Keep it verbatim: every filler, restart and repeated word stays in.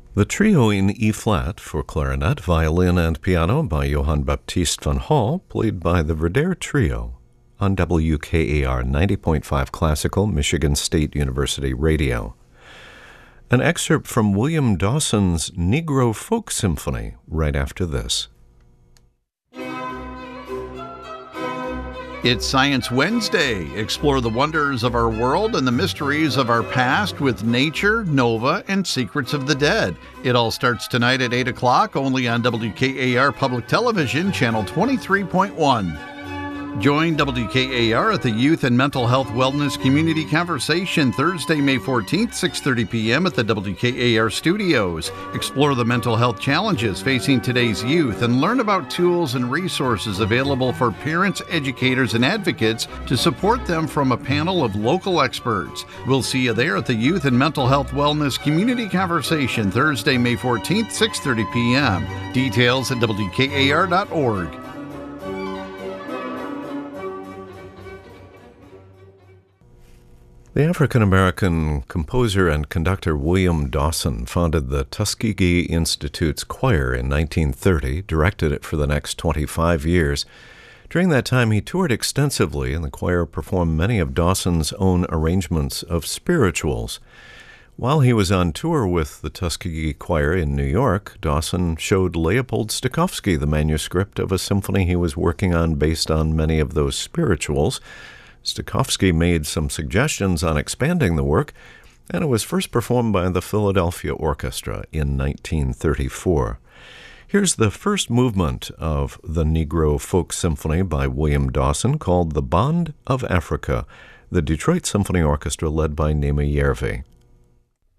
The trio in E-flat for clarinet, violin, and piano by Johann Baptist van Hall, played by the Verder Trio on W K A R ninety point five Classical, Michigan State University Radio. An excerpt from William Dawson's Negro Folk Symphony right after this. It's Science Wednesday. Explore the wonders of our world and the mysteries of our past with nature, Nova, and Secrets of the Dead. It all starts tonight at eight o'clock, only on W K A R Public Television, Channel twenty-three point one. Join W K A R at the Youth and Mental Health Wellness Community Conversation Thursday, May fourteenth, six thirty p.m. at the W K A R studios. Explore the mental health challenges facing today's youth and learn about tools and resources available for parents, educators, and advocates to support them from a panel of local experts. We'll see you there at the Youth and Mental Health Wellness Community Conversation Thursday, May fourteenth, six thirty p.m. Details at W K A R dot org. The African-American composer and conductor William Dawson founded the Tuskegee Institute's choir in nineteen thirty, directed it for the next twenty-five years. During that time, he toured extensively, and the choir performed many of Dawson's own arrangements of spirituals. While he was on tour with the Tuskegee Choir in New York, Dawson showed Leopold Stokowski the manuscript of a symphony he was working on based on many of those spirituals. Stokowski made some suggestions on expanding the work, and it was first performed by the Philadelphia Orchestra in nineteen thirty-four. Here's the first movement of the Negro Folk Symphony by William Dawson, called The Bond of Africa, the Detroit Symphony Orchestra led by Nema Yervi.